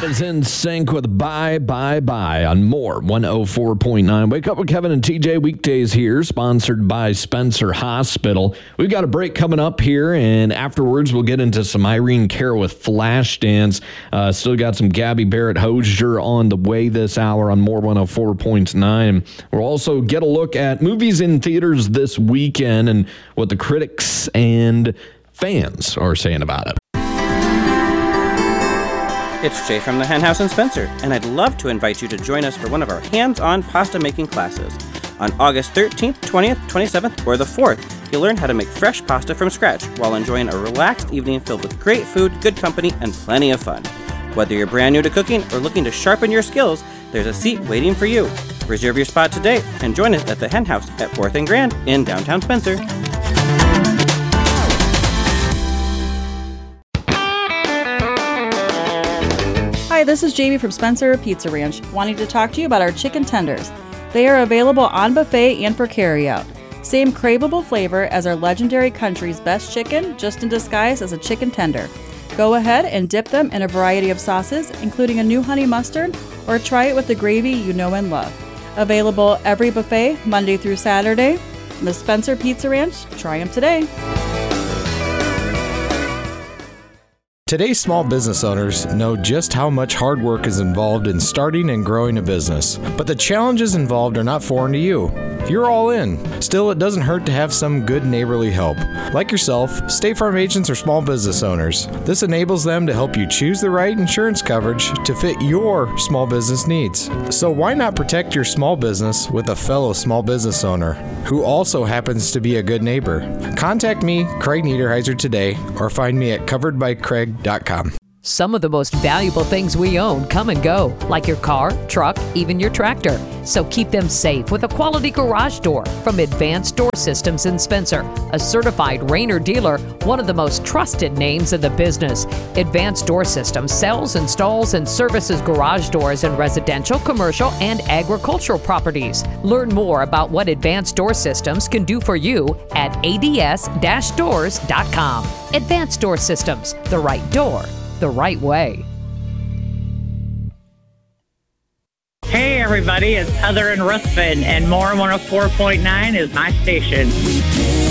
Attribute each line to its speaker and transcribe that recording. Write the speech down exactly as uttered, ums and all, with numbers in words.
Speaker 1: That is In Sync with Bye Bye Bye on More one oh four point nine. Wake Up with Kevin and T J weekdays here, sponsored by Spencer Hospital. We've got a break coming up here, and afterwards we'll get into some Irene Cara with Flashdance. Uh, still got some Gabby Barrett Hosier on the way this hour on More one oh four point nine. We'll also get a look at movies in theaters this weekend and what the critics and fans are saying about it.
Speaker 2: It's Jay from the Hen House in Spencer, and I'd love to invite you to join us for one of our hands-on pasta making classes. On August thirteenth, twentieth, twenty-seventh, or the fourth, you'll learn how to make fresh pasta from scratch while enjoying a relaxed evening filled with great food, good company, and plenty of fun. Whether you're brand new to cooking or looking to sharpen your skills, there's a seat waiting for you. Reserve your spot today and join us at the Hen House at fourth and Grand in downtown Spencer.
Speaker 3: Hi, this is Jamie from Spencer Pizza Ranch, wanting to talk to you about our chicken tenders. They are available on buffet and for carryout. Same craveable flavor as our legendary country's best chicken, just in disguise as a chicken tender. Go ahead and dip them in a variety of sauces, including a new honey mustard, or try it with the gravy you know and love. Available every buffet, Monday through Saturday. The Spencer Pizza Ranch, try them today.
Speaker 4: Today's small business owners know just how much hard work is involved in starting and growing a business, but the challenges involved are not foreign to you. You're all in. Still, it doesn't hurt to have some good neighborly help. Like yourself, State Farm agents are small business owners. This enables them to help you choose the right insurance coverage to fit your small business needs. So why not protect your small business with a fellow small business owner who also happens to be a good neighbor? Contact me, Craig Niederheiser, today, or find me at covered by craig dot com.
Speaker 5: Some of the most valuable things we own come and go, like your car, truck, even your tractor. So keep them safe with a quality garage door from Advanced Door Systems in Spencer, a certified Rainer dealer, one of the most trusted names in the business. Advanced Door Systems sells, installs, and services garage doors in residential, commercial, and agricultural properties. Learn more about what Advanced Door Systems can do for you at A D S dash doors dot com. Advanced Door Systems, the right door, the right way.
Speaker 6: Hey everybody, it's Heather and Ruthven, and More one oh four point nine is my station.